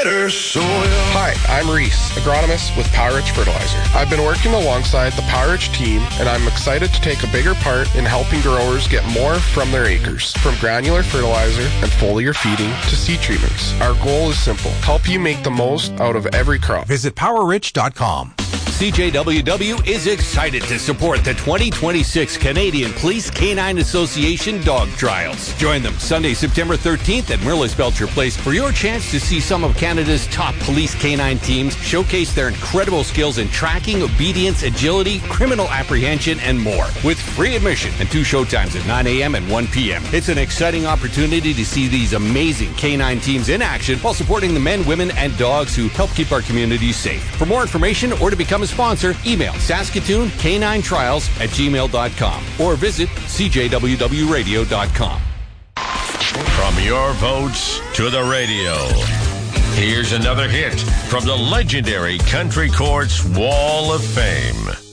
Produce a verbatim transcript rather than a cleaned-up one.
better soil. Hi, I'm Reese, agronomist with Power Rich Fertilizer. I've been working alongside the Power Rich team, and I'm excited to take a bigger part in helping growers get more from their acres. From granular fertilizer and foliar feeding to seed treatments, our goal is simple: help you make the most out of every crop. Visit power rich dot com. C J W W is excited to support the twenty twenty-six Canadian Police Canine Association Dog Trials. Join them Sunday, September thirteenth at Mirlis Belcher Place for your chance to see some of Canada's top police canine teams showcase their incredible skills in tracking, obedience, agility, criminal apprehension, and more. With free admission and two showtimes at nine a.m. and one p.m. It's an exciting opportunity to see these amazing canine teams in action while supporting the men, women, and dogs who help keep our communities safe. For more information or to become a sponsor, email Saskatoon Canine Trials at gmail dot com or visit c j w w radio dot com. From your votes to the radio, here's another hit from the legendary Country Courts Wall of Fame.